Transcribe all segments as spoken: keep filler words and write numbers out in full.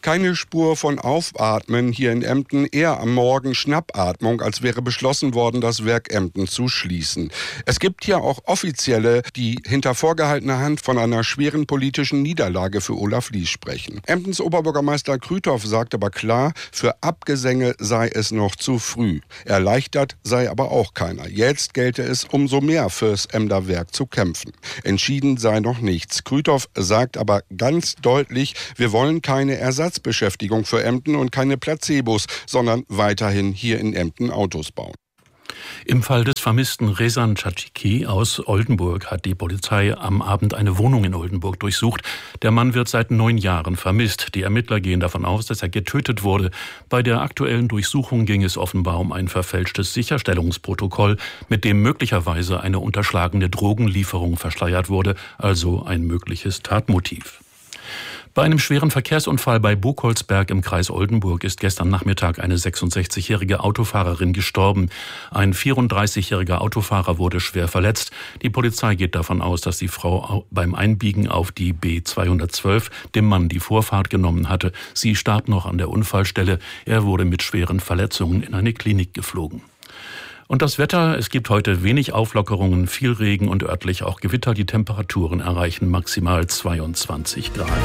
Keine Spur von Aufatmen hier in Emden, eher am Morgen Schnappatmung, als wäre beschlossen worden, das Werk Emden zu schließen. Es gibt hier auch Offizielle, die hinter vorgehaltener Hand von einer schweren politischen Niederlage für Olaf Lies sprechen. Emdens Oberbürgermeister Krüthoff sagt aber klar, für Abgesänge sei es noch zu früh. Erleichtert sei aber auch keiner. Jetzt gelte es umso mehr fürs Emder Werk zu kämpfen. Entschieden sei noch nichts. Krüthoff sagt aber ganz deutlich, wir wollen keine Ersatzbeschäftigung für Emden und keine Placebos, sondern weiterhin hier in Emden Autos bauen. Im Fall des vermissten Rezan Çaçıki aus Oldenburg hat die Polizei am Abend eine Wohnung in Oldenburg durchsucht. Der Mann wird seit neun Jahren vermisst. Die Ermittler gehen davon aus, dass er getötet wurde. Bei der aktuellen Durchsuchung ging es offenbar um ein verfälschtes Sicherstellungsprotokoll, mit dem möglicherweise eine unterschlagene Drogenlieferung verschleiert wurde, also ein mögliches Tatmotiv. Bei einem schweren Verkehrsunfall bei Buchholzberg im Kreis Oldenburg ist gestern Nachmittag eine sechsundsechzigjährige Autofahrerin gestorben. Ein vierunddreißigjähriger Autofahrer wurde schwer verletzt. Die Polizei geht davon aus, dass die Frau beim Einbiegen auf die B zweihundertzwölf dem Mann die Vorfahrt genommen hatte. Sie starb noch an der Unfallstelle. Er wurde mit schweren Verletzungen in eine Klinik geflogen. Und das Wetter, es gibt heute wenig Auflockerungen, viel Regen und örtlich auch Gewitter. Die Temperaturen erreichen maximal zweiundzwanzig Grad.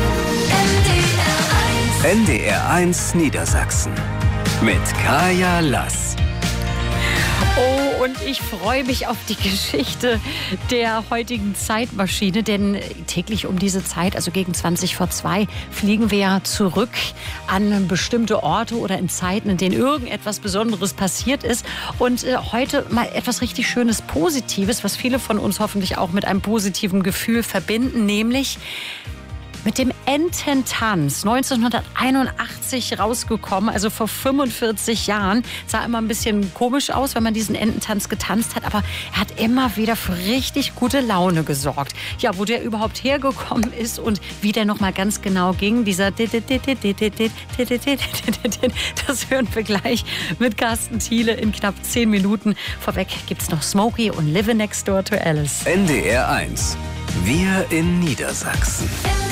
N D R eins Niedersachsen mit Kaya Lass. Oh, und ich freue mich auf die Geschichte der heutigen Zeitmaschine, denn täglich um diese Zeit, also gegen zwanzig vor zwei, fliegen wir ja zurück an bestimmte Orte oder in Zeiten, in denen irgendetwas Besonderes passiert ist. Und äh, heute mal etwas richtig Schönes, Positives, was viele von uns hoffentlich auch mit einem positiven Gefühl verbinden, nämlich mit dem Ententanz, neunzehnhunderteinundachtzig rausgekommen, also vor fünfundvierzig Jahren. Sah immer ein bisschen komisch aus, wenn man diesen Ententanz getanzt hat, aber er hat immer wieder für richtig gute Laune gesorgt. Ja, wo der überhaupt hergekommen ist und wie der nochmal ganz genau ging, dieser das hören wir gleich mit Carsten Thiele in knapp zehn Minuten. Vorweg gibt's noch Smokey und Living Next Door to Alice. N D R eins. Wir in Niedersachsen.